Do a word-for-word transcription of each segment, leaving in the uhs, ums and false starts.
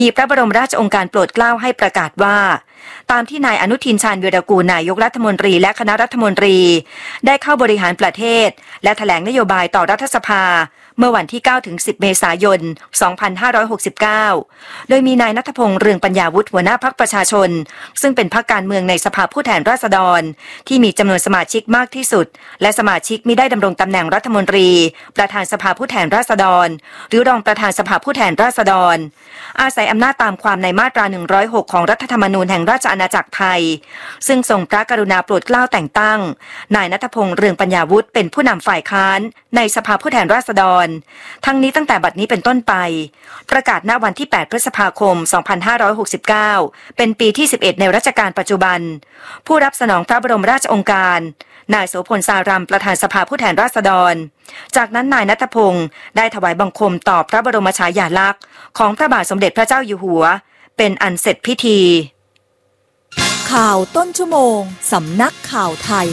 มีพระบรมราชโองการโปรดเกล้าให้ประกาศว่าตามที่นายอนุทินชาญวีรกูลนายกรัฐมนตรีและคณะรัฐมนตรีได้เข้าบริหารประเทศและแถลงนโยบายต่อรัฐสภาเมื่อวันที่เก้าถึงสิบเมษายนสองพันห้าร้อยหกสิบเก้าโดยมีนายณัฐพงษ์เรืองปัญญาวุฒิหัวหน้าพรรคประชาชนซึ่งเป็นพรรคการเมืองในสภาผู้แทนราษฎรที่มีจำนวนสมาชิกมากที่สุดและสมาชิกมิได้ดำรงตำแหน่งรัฐมนตรีประธานสภาผู้แทนราษฎรหรือรองประธานสภาผู้แทนราษฎรอาศัยอำนาจตามความในมาตราหนึ่งร้อยหกของรัฐธรรมนูญแห่งราชอาณาจักรไทยซึ่งทรงพระกรุณาโปรดเกล้าแต่งตั้งนายณัฐพงษ์เรืองปัญญาวุฒิเป็นผู้นำฝ่ายค้านในสภาผู้แทนราษฎรทั้งนี้ตั้งแต่บัดนี้เป็นต้นไปประกาศณวันที่แปดพฤษภาคมสองพันห้าร้อยหกสิบเก้าเป็นปีที่สิบเอ็ดในรัชกาลปัจจุบันผู้รับสนองพระบรมราชโองการนายโสพลสารัมประธานสภาผู้แทนราษฎรจากนั้นนายณัฐพงษ์ได้ถวายบังคมต่อพระบรมฉายาลักษณ์ของพระบาทสมเด็จพระเจ้าอยู่หัวเป็นอันเสร็จพิธีข่าวต้นชั่วโมงสำนักข่าวไทย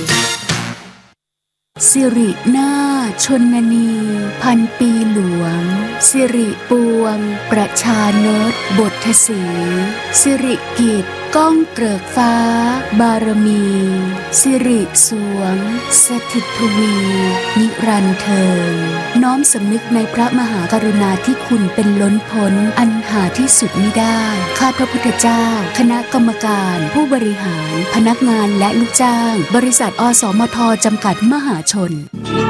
สิรินาถชนนีพันปีหลวงสิริปวงประชานตบทสีสิริกิจก้องเกริกฟ้าบารมีสิริสวงสถิตทวีนิรันดร์เทินน้อมสำนึกในพระมหากรุณาธิคุณเป็นล้นพ้นอันหาที่สุดมิได้ข้าพระพุทธเจ้าคณะกรรมการผู้บริหารพนักงานและลูกจ้างบริษัทอสมทจำกัดมหาชน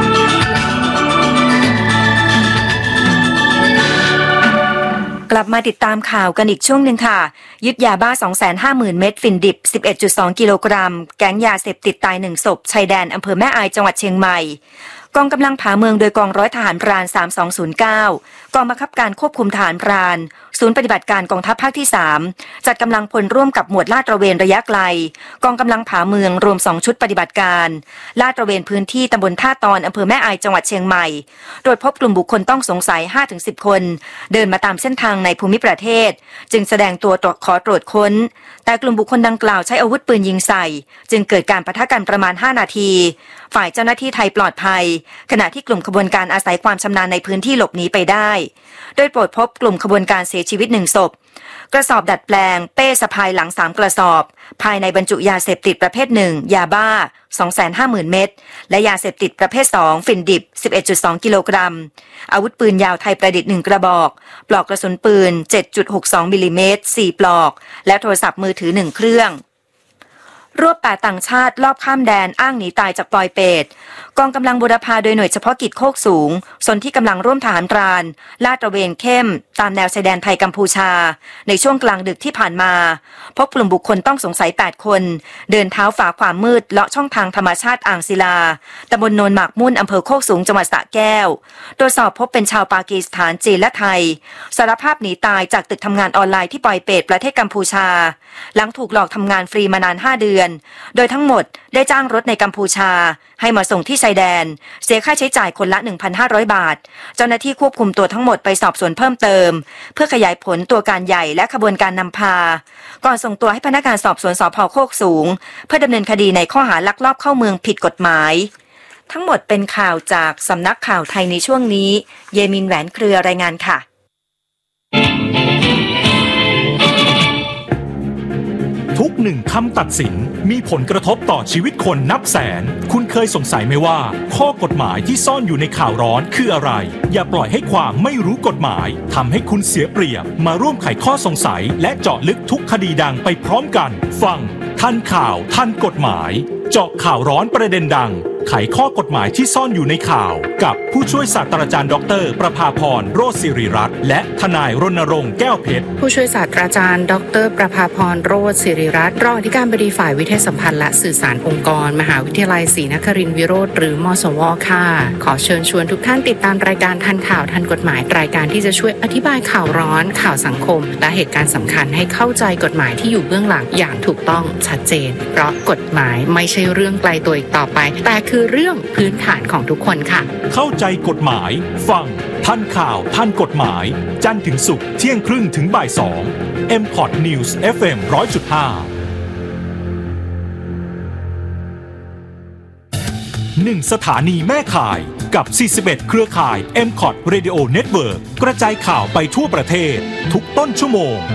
กลับมาติดตามข่าวกันอีกช่วงหนึ่งค่ะยึดยาบ้า สองแสนห้าหมื่น เม็ดฝิ่นดิบ สิบเอ็ดจุดสอง กิโลกรัมแก๊งยาเสพติดตายหนึ่งศพชายแดนอำเภอแม่อายจังหวัดเชียงใหม่กองกำลังผาเมืองโดยกองร้อยทหารพรานสามสองศูนย์เก้ากองบังคับการควบคุมทหารพรานศูนย์ปฏิบัติการกองทัพภาคที่สามจัดกำลังพลร่วมกับหมวดลาดตระเวนระยะไกลกองกำลังผาเมืองรวมสองชุดปฏิบัติการลาดตระเวนพื้นที่ตำบลท่าตอนอำเภอแม่อายจังหวัดเชียงใหม่ตรวจพบกลุ่มบุคคลต้องสงสัย ห้าถึงสิบ คนเดินมาตามเส้นทางในภูมิประเทศจึงแสดงตัวขอตรวจค้นแต่กลุ่มบุคคลดังกล่าวใช้อาวุธปืนยิงใส่จึงเกิดการปะทะกันประมาณห้านาทีฝ่ายเจ้าหน้าที่ไทยปลอดภัยขณะที่กลุ่มขบวนการอาศัยความชำนาญในพื้นที่หลบหนีไปได้โดยตรวจพบกลุ่มขบวนการเสียชีวิตหนึ่งศพกระสอบดัดแปลงเป้สะพายหลังสามกระสอบภายในบรรจุยาเสพติดประเภทหนึ่งยาบ้า สองแสนห้าหมื่น เม็ดและยาเสพติดประเภทสองฝิ่นดิบ สิบเอ็ดจุดสอง กิโลกรัมอาวุธปืนยาวไทยประดิษฐ์หนึ่งกระบอกปลอกกระสุนปืน เจ็ดจุดหกสอง มิลลิเมตรสี่ปลอกและโทรศัพท์มือถือหนึ่งเครื่องรวบแปดต่างชาติลอบข้ามแดนอ้างหนีตายจากปลอยเป็ดกองกำลังบูรพาโดยหน่วยเฉพาะกิจโคกสูงส่วนที่กำลังร่วมทหารพรานลาดตระเวนเข้มตามแนวชายแดนไทยกัมพูชาในช่วงกลางดึกที่ผ่านมาพบกลุ่มบุคคลต้องสงสัยแปดคนเดินเท้าฝ่าความมืดเลาะช่องทางธรรมชาติอ่างศิลาตำบลโนนหมากมุ่นอำเภอโคกสูงจังหวัดสระแก้วตรวจสอบพบเป็นชาวปากีสถานจีนและไทยสารภาพหนีตายจากตึกทำงานออนไลน์ที่ปอยเป็ดประเทศกัมพูชาหลังถูกหลอกทำงานฟรีมานานห้าเดือนโดยทั้งหมดได้จ้างรถในกัมพูชาให้มาส่งที่ชายแดนเสียค่าใช้จ่ายคนละ หนึ่งพันห้าร้อย บาทเจ้าหน้าที่ควบคุมตัวทั้งหมดไปสอบสวนเพิ่มเติมเพื่อขยายผลตัวการใหญ่และขบวนการนำพาก่อนส่งตัวให้พนักงานสอบสวนสภ.โคกสูงเพื่อดำเนินคดีในข้อหาลักลอบเข้าเมืองผิดกฎหมายทั้งหมดเป็นข่าวจากสำนักข่าวไทยในช่วงนี้เยมินแหวนเครือรายงานค่ะทุกหนึ่งคำตัดสินมีผลกระทบต่อชีวิตคนนับแสนคุณเคยสงสัยไหมว่าข้อกฎหมายที่ซ่อนอยู่ในข่าวร้อนคืออะไรอย่าปล่อยให้ความไม่รู้กฎหมายทำให้คุณเสียเปรียบมาร่วมไขข้อสงสัยและเจาะลึกทุกคดีดังไปพร้อมกันฟังทันข่าวทันกฎหมายเจาะข่าวร้อนประเด็นดังไขข้อกฎหมายที่ซ่อนอยู่ในข่าวกับผู้ช่วยศาสตราจารย์ดรประภาพรโรจน์ศิริรัตน์และทนายรณรงค์แก้วเพชรผู้ช่วยศาสตราจารย์ดรประภาพรโรจน์ศิริรัตน์รองอธิการบดีฝ่ายวิทยาสัมพันธ์และสื่อสารองค์กรมหาวิทยาลัยศรีนครินทร์วิโรธหรือมสวค่ะขอเชิญชวนทุกท่านติดตามรายการทันข่าวทันกฎหมายรายการที่จะช่วยอธิบายข่าวร้อนข่าวสังคมและเหตุการณ์สำคัญให้เข้าใจกฎหมายที่อยู่เบื้องหลังอย่างถูกต้องชัดเจนเพราะกฎหมายไม่ใช่เรื่องไกลตัวอีกต่อไปแต่คือเรื่องพื้นฐานของทุกคนค่ะเข้าใจกฎหมายฟังทันข่าวทันกฎหมายจันทร์ถึงศุกร์เที่ยงครึ่งถึงบ่ายสอง เอ็ม พอด News เอฟ เอ็ม หนึ่งร้อยจุดห้า หนึ่งสถานีแม่ข่ายกับสี่สิบเอ็ดเครือข่าย เอ็ม พอด Radio Network กระจายข่าวไปทั่วประเทศทุกต้นชั่วโมง